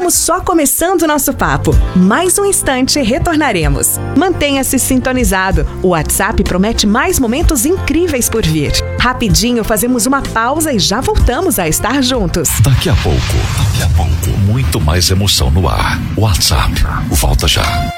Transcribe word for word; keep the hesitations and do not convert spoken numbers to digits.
Estamos só começando o nosso papo. Mais um instante e retornaremos. Mantenha-se sintonizado. O WhatsApp promete mais momentos incríveis por vir. Rapidinho fazemos uma pausa e já voltamos a estar juntos. Daqui a pouco, daqui a pouco, muito mais emoção no ar. WhatsApp, volta já.